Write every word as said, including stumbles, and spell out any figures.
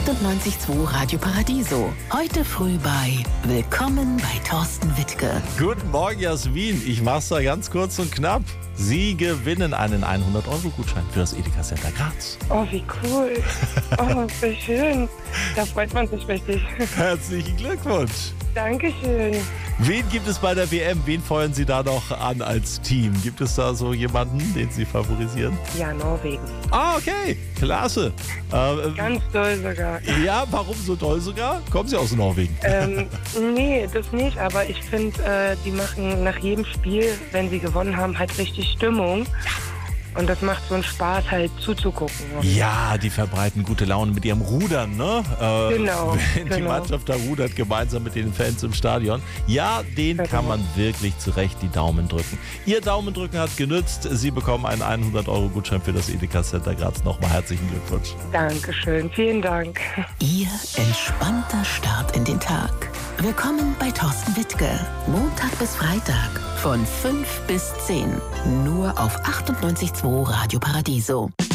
achtundneunzig Komma zwei Radio Paradiso. Heute früh bei Willkommen bei Thorsten Wittke. Guten Morgen, Jasmin. Ich mach's da ganz kurz und knapp. Sie gewinnen einen hundert-Euro-Gutschein für das Edeka Center Graz. Oh, wie cool. Oh, wie schön. Da freut man sich richtig. Herzlichen Glückwunsch. Dankeschön. Wen gibt es bei der W M? Wen feuern Sie da noch an als Team? Gibt es da so jemanden, den Sie favorisieren? Ja, Norwegen. Ah, okay. Klasse. Äh, Ganz toll sogar. Ja, warum so toll sogar? Kommen Sie aus Norwegen? Ähm, nee, das nicht. Aber ich finde, äh, die machen nach jedem Spiel, wenn sie gewonnen haben, halt richtig Stimmung. Und das macht so einen Spaß, halt zuzugucken. Ja, die verbreiten gute Laune mit ihrem Rudern, ne? Äh, Genau, Wenn die genau. Mannschaft da rudert, gemeinsam mit den Fans im Stadion. Ja, den Genau. kann man wirklich zu Recht die Daumen drücken. Ihr Daumendrücken hat genützt. Sie bekommen einen hundert-Euro-Gutschein für das Edeka Center Graz. Nochmal herzlichen Glückwunsch. Dankeschön. Vielen Dank. Ihr entspannter Start in den Tag. Willkommen bei Thorsten Wittke. Montag bis Freitag von fünf bis zehn. Nur auf achtundneunzig Komma zwei Radio Paradiso.